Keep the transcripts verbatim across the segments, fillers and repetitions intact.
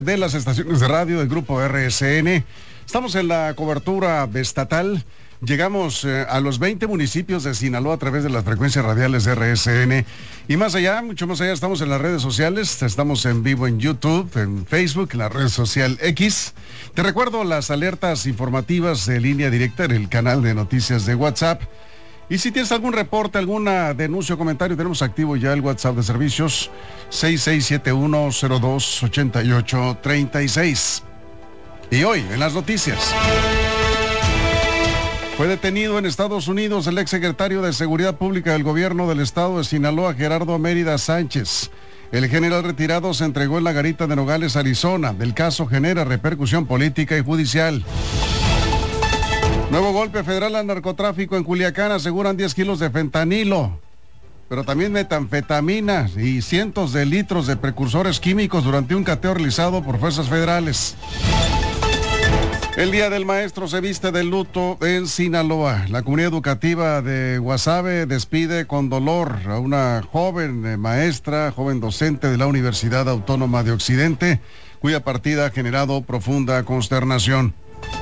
de las estaciones de radio del Grupo R S N. Estamos en la cobertura estatal. Llegamos eh, a los veinte municipios de Sinaloa a través de las frecuencias radiales de R S N. Y más allá, mucho más allá, estamos en las redes sociales. Estamos en vivo en YouTube, en Facebook, en la red social X. Te recuerdo las alertas informativas de línea directa en el canal de noticias de WhatsApp. Y si tienes algún reporte, alguna denuncia o comentario, tenemos activo ya el WhatsApp de servicios seis seis siete uno cero dos ocho ocho tres seis. Y hoy, en las noticias, fue detenido en Estados Unidos el exsecretario de Seguridad Pública del Gobierno del Estado de Sinaloa, Gerardo Mérida Sánchez. El general retirado se entregó en la garita de Nogales, Arizona. El caso genera repercusión política y judicial. Nuevo golpe federal al narcotráfico en Culiacán, aseguran diez kilos de fentanilo, pero también metanfetamina y cientos de litros de precursores químicos durante un cateo realizado por fuerzas federales. El Día del Maestro se viste de luto en Sinaloa. La comunidad educativa de Guasave despide con dolor a una joven maestra, joven docente de la Universidad Autónoma de Occidente, cuya partida ha generado profunda consternación.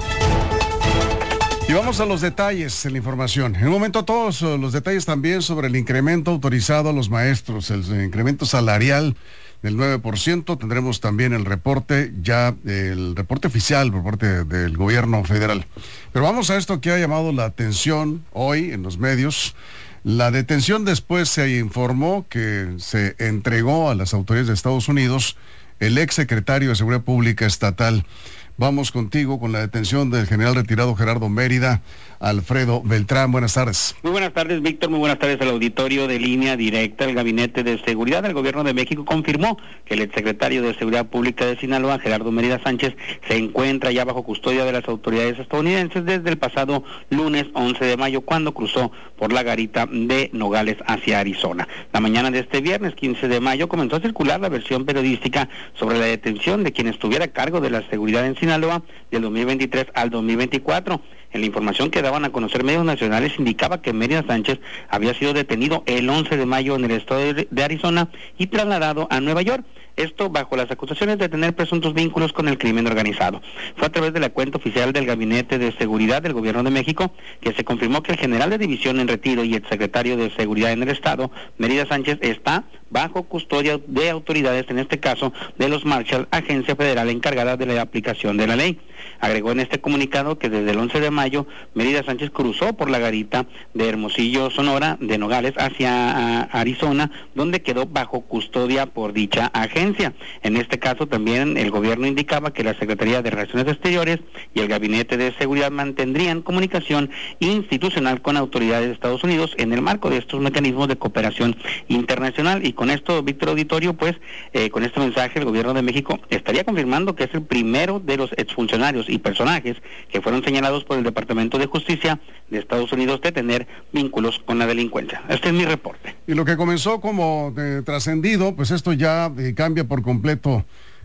Y vamos a los detalles en la información. En un momento todos los detalles también sobre el incremento autorizado a los maestros, el incremento salarial del nueve por ciento. Tendremos también el reporte, ya el reporte oficial por parte del gobierno federal. Pero vamos a esto que ha llamado la atención hoy en los medios. La detención después se informó que se entregó a las autoridades de Estados Unidos el exsecretario de Seguridad Pública Estatal. Vamos contigo con la detención del general retirado Gerardo Mérida. Alfredo Beltrán, buenas tardes. Muy buenas tardes, Víctor, muy buenas tardes al auditorio de Línea Directa. El Gabinete de Seguridad del Gobierno de México confirmó que el exsecretario de Seguridad Pública de Sinaloa, Gerardo Mérida Sánchez, se encuentra ya bajo custodia de las autoridades estadounidenses desde el pasado lunes once de mayo, cuando cruzó por la garita de Nogales hacia Arizona. La mañana de este viernes quince de mayo comenzó a circular la versión periodística sobre la detención de quien estuviera a cargo de la seguridad en Sinaloa del dos mil veintitrés al dos mil veinticuatro. En la información que daban a conocer medios nacionales indicaba que Mérida Sánchez había sido detenido el once de mayo en el estado de Arizona y trasladado a Nueva York. Esto bajo las acusaciones de tener presuntos vínculos con el crimen organizado. Fue a través de la cuenta oficial del Gabinete de Seguridad del Gobierno de México que se confirmó que el general de división en retiro y el secretario de Seguridad en el Estado, Mérida Sánchez, está bajo custodia de autoridades, en este caso de los Marshall, agencia federal encargada de la aplicación de la ley. Agregó en este comunicado que desde el once de mayo, Mérida Sánchez cruzó por la garita de Hermosillo, Sonora, de Nogales hacia Arizona, donde quedó bajo custodia por dicha agencia. En este caso también el gobierno indicaba que la Secretaría de Relaciones Exteriores y el Gabinete de Seguridad mantendrían comunicación institucional con autoridades de Estados Unidos en el marco de estos mecanismos de cooperación internacional. Y con esto, Víctor Auditorio, pues eh, con este mensaje el gobierno de México estaría confirmando que es el primero de los exfuncionarios y personajes que fueron señalados por el Departamento de Justicia de Estados Unidos de tener vínculos con la delincuencia. Este es mi reporte. Y lo que comenzó como eh, trascendido, pues esto ya eh, cambia por completo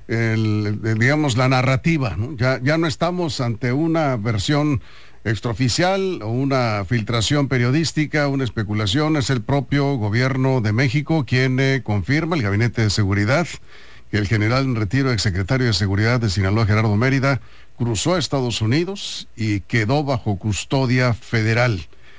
el, el, digamos, la narrativa, ¿no? Ya, ya no estamos ante una versión extraoficial o una filtración periodística, una especulación. Es el propio gobierno de México quien eh, confirma, el Gabinete de Seguridad, que el general en retiro, exsecretario de Seguridad de Sinaloa, Gerardo Mérida, cruzó a Estados Unidos y quedó bajo custodia federal.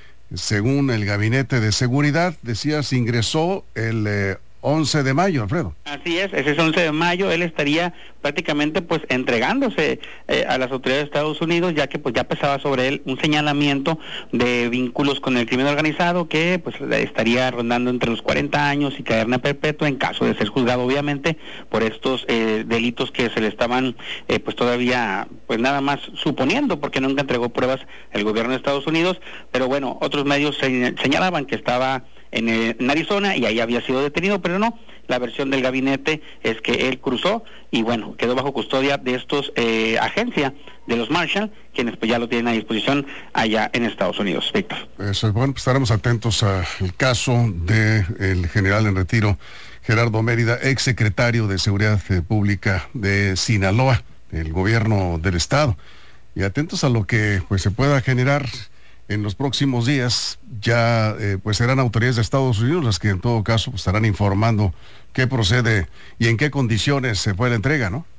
Según el Gabinete de Seguridad, decías, ingresó el eh, once de mayo, Alfredo. Así es, ese es once de mayo, él estaría prácticamente pues entregándose eh, a las autoridades de Estados Unidos, ya que pues ya pesaba sobre él un señalamiento de vínculos con el crimen organizado que pues estaría rondando entre los cuarenta años y cadena perpetua en caso de ser juzgado, obviamente, por estos eh, delitos que se le estaban eh, pues todavía pues nada más suponiendo, porque nunca entregó pruebas el gobierno de Estados Unidos. Pero bueno, otros medios se, señalaban que estaba En, en Arizona y ahí había sido detenido, pero no, la versión del gabinete es que él cruzó y bueno, quedó bajo custodia de estos eh, agencia de los Marshall, quienes pues ya lo tienen a disposición allá en Estados Unidos. Víctor. Eso es bueno, pues estaremos atentos al caso del general en retiro Gerardo Mérida, exsecretario de Seguridad Pública de Sinaloa, del gobierno del estado, y atentos a lo que pues se pueda generar en los próximos días. Ya eh, pues serán autoridades de Estados Unidos las que en todo caso pues, estarán informando qué procede y en qué condiciones se fue la entrega, ¿no?